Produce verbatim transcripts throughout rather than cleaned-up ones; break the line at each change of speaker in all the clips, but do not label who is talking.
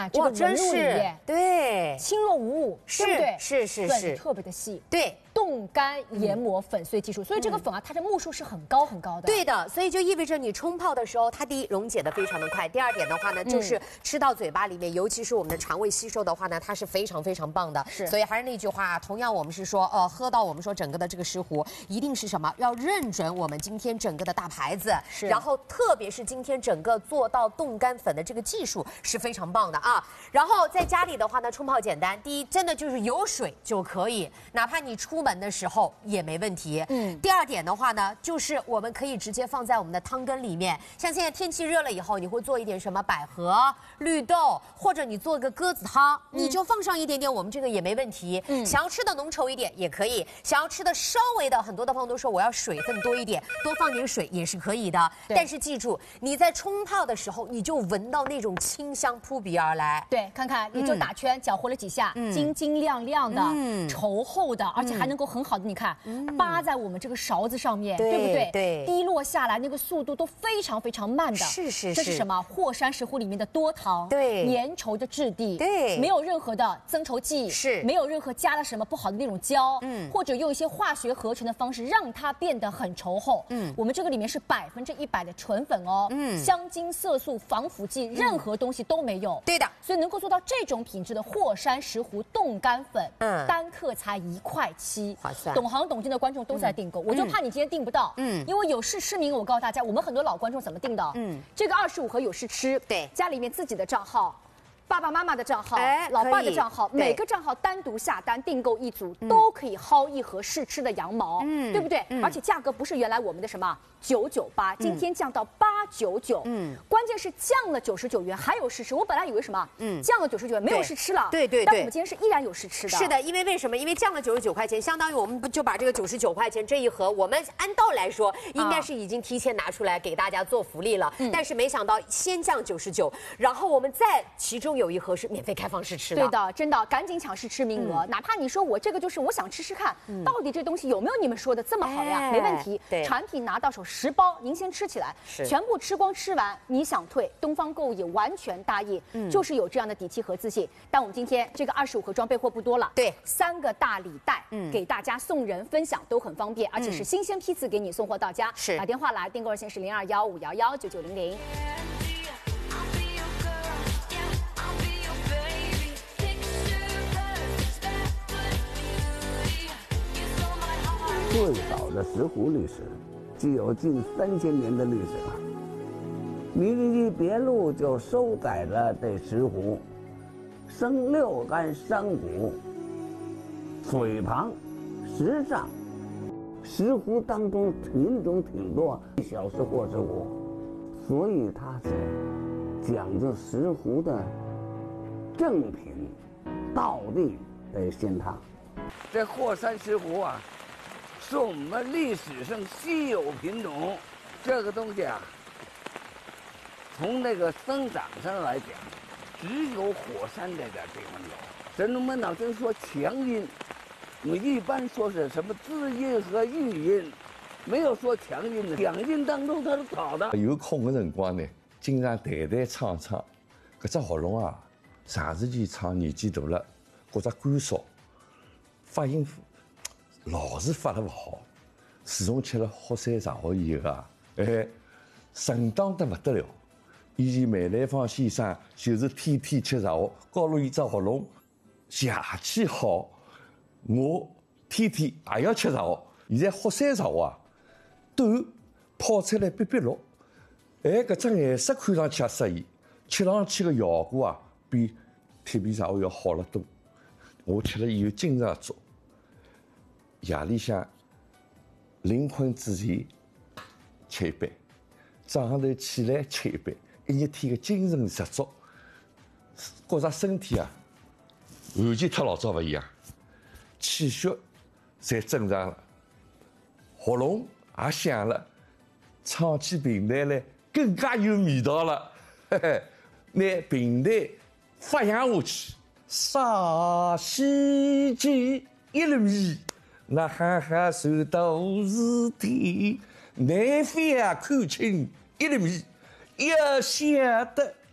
看这个纹路里面，
对，
轻若无物，对不对？
是是是，
粉特别的细，
对。
冻干研磨粉碎技术，所以这个粉啊，它的目数是很高很高的。
对的，所以就意味着你冲泡的时候，它第一溶解的非常的快，第二点的话呢，就是吃到嘴巴里面，尤其是我们的肠胃吸收的话呢，它是非常非常棒的。
是，
所以还是那句话，同样我们是说，呃，喝到我们说整个的这个石斛，一定是什么？要认准我们今天整个的大牌子，
是，
然后特别是今天整个做到冻干粉的这个技术是非常棒的啊。然后在家里的话呢，冲泡简单，第一真的就是有水就可以，哪怕你出门的时候。 也没问题。嗯，第二点的话呢，就是我们可以直接放在我们的汤羹里面。像现在天气热了以后，你会做一点什么百合、绿豆，或者你做个鸽子汤，嗯、你就放上一点点，我们这个也没问题。嗯，想要吃的浓稠一点也可以，想要吃的稍微的，很多的朋友都说我要水分多一点，多放点水也是可以的。但是记住，你在冲泡的时候，你就闻到那种清香扑鼻而来。
对，看看你就打圈，搅和了几下，嗯、晶晶亮亮的、嗯、稠厚的，而且还能够很好的，你看。 扒在我们这个勺子上面，对不对？
对，
滴落下来那个速度都非常非常慢的。
是是是。
这是什么？霍山石斛里面的多糖，
对，
粘稠的质地，
对，
没有任何的增稠剂，
是，
没有任何加了什么不好的那种胶，嗯，或者用一些化学合成的方式让它变得很稠厚。嗯，我们这个里面是百分之一百的纯粉哦，嗯，香精、色素、防腐剂，任何东西都没有。
对的，
所以能够做到这种品质的霍山石斛冻干粉，嗯，单克才一块七，
划算。
懂行懂经的观众都在订购，我就怕你今天订不到，嗯，因为有事吃名，我告诉大家，我们很多老观众怎么订的，嗯，这个二十五盒有事吃，
对，
家里面自己的账号。 爸爸妈妈的账号，哎，老爸的账号，每个账号单独下单订购一组，都可以薅一盒试吃的羊毛，嗯，对不对？而且价格不是原来我们的什么九九八，今天降到八九九，嗯，关键是降了九十九元，还有试吃。我本来以为什么，嗯，降了九十九元没有试吃了，
对对对，
但我们今天是依然有试吃的。
是的，因为为什么？因为降了九十九块钱，相当于我们就把这个九十九块钱这一盒，我们按道来说应该是已经提前拿出来给大家做福利了，但是没想到先降九十九，然后我们再其中有一盒是免费。 开放试吃的，
对的，真的，赶紧抢试吃名额。嗯、哪怕你说我这个就是我想吃吃看，嗯、到底这东西有没有你们说的这么好呀？哎、没问题，产品拿到手十包，您先吃起来，全部吃光吃完，你想退，东方购物也完全答应，嗯、就是有这样的底气和自信。但我们今天这个二十五盒装备货不多了，
对，
三个大礼袋，嗯，给大家送人分享都很方便，而且是新鲜批次给你送货到家。
是，
打电话来，订购热线是零二幺五幺幺九九零零。
最早的石斛历史，具有近三千年的历史了。《弥勒记别录》就收载了这石斛，生六干山谷，水旁，石上。石斛当中品种挺多，小石或石斛，所以它是讲究石斛的正品，道地得信它。这霍山石斛啊。 是我们历史上稀有品种，这个东西啊，从那个生长上来讲，只有火山这点地方有。神农本草经说强阴，我们一般说是什么滋阴和育阴，没有说强阴的。强阴当中它是好的。
有空的辰光呢，经常弹弹唱唱，搿只喉咙啊，长时间唱年纪大了，觉着干燥，发音。 老是发得不好，自从吃了霍山石斛以后啊，哎，顺当得不得了。以前梅兰芳先生就是天天吃石斛，搞了伊只喉咙邪气好，我天天也要吃石斛。现在霍山石斛啊，短泡出来碧碧绿，哎，搿只颜色看上去也适宜，吃上去个效果啊，比铁皮石斛要好得多。我吃了以后经常做。 夜里向临困之前吃一杯，早上头起来吃一杯，一日天的精神十足，觉着身体啊完全和老早不一样，气血侪正常了，喉咙也响了，唱起评弹来更加有味道了，嘿嘿，拿评弹发扬下去，沙溪涧一粒米。 那哈哈算大事体，南飞啊看清一粒米，要晓得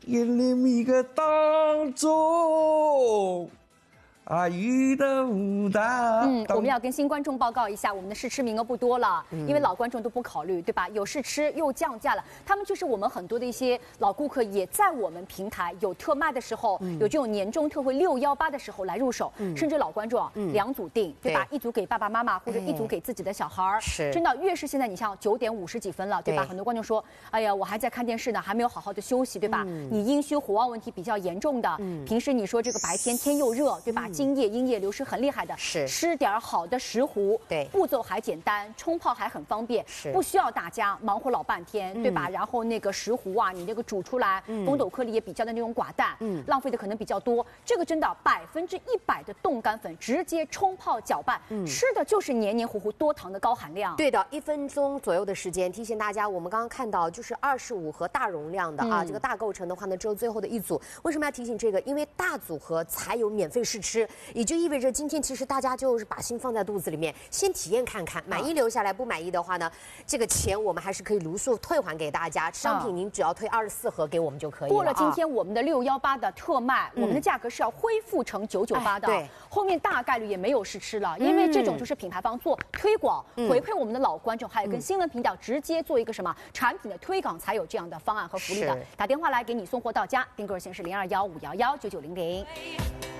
眼泪米个当中。阿姨的舞蹈。
嗯，我们要跟新观众报告一下，我们的试吃名额不多了，嗯、因为老观众都不考虑，对吧？有试吃又降价了，他们就是我们很多的一些老顾客，也在我们平台有特卖的时候，嗯、有这种年终特惠六幺八的时候来入手，嗯、甚至老观众啊，嗯、两组订，对吧？对一组给爸爸妈妈或者一组给自己的小孩儿，是真的。越是现在，你像九点五十几分了，对吧？对很多观众说，哎呀，我还在看电视呢，还没有好好的休息，对吧？嗯、你阴虚火旺问题比较严重的，嗯、平时你说这个白天天又热，对吧？嗯津液、阴液流失很厉害的，是吃点好的石斛，对，步骤还简单，冲泡还很方便，是不需要大家忙活老半天，嗯、对吧？然后那个石斛啊，你那个煮出来，嗯、红豆颗粒也比较的那种寡淡，嗯，浪费的可能比较多。这个真的百分之一百的冻干粉，直接冲泡搅拌，嗯、吃的就是黏黏糊糊、多糖的高含量。
对的，一分钟左右的时间，提醒大家，我们刚刚看到就是二十五盒大容量的啊，嗯、这个大构成的话呢，只有最后的一组。为什么要提醒这个？因为大组合才有免费试吃。也就意味着今天其实大家就是把心放在肚子里面，先体验看看，满意留下来，不满意的话呢，这个钱我们还是可以如数退还给大家。商品您只要退二十四盒给我们就可以了。
过了今天我们的六幺八的特卖，我们的价格是要恢复成九九八的，对，后面大概率也没有试吃了，因为这种就是品牌方做推广，回馈我们的老观众，还有跟新闻频道直接做一个什么产品的推广，才有这样的方案和福利的。打电话来给你送货到家，订购热线是零二幺五幺幺九九零零。